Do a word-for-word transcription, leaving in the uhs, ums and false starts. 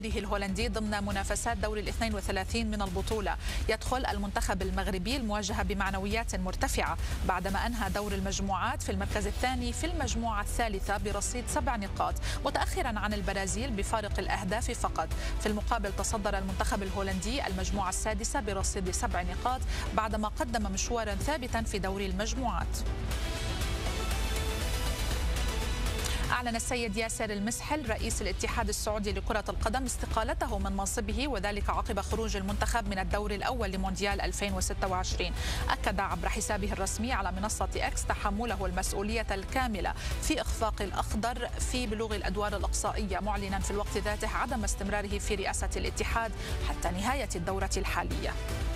الهولندي ضمن منافسات دور الاثنين وثلاثين من البطولة. يدخل المنتخب المغربي المواجهة بمعنويات مرتفعة بعدما أنهى دور المجموعات في المركز الثاني في المجموعة الثالثة برصيد سبع نقاط متأخرا عن البرازيل بفارق الأهداف فقط. في المقابل تصدر المنتخب الهولندي المجموعة السادسة برصيد سبع نقاط بعدما قدم مشوارا ثابتا في دور المجموعات. أعلن السيد ياسر المسحل رئيس الاتحاد السعودي لكرة القدم استقالته من منصبه، وذلك عقب خروج المنتخب من الدور الأول لمونديال ألفين وستة وعشرين. أكد عبر حسابه الرسمي على منصة إكس تحمله المسؤولية الكاملة في إخفاق الأخضر في بلوغ الأدوار الإقصائية، معلنا في الوقت ذاته عدم استمراره في رئاسة الاتحاد حتى نهاية الدورة الحالية.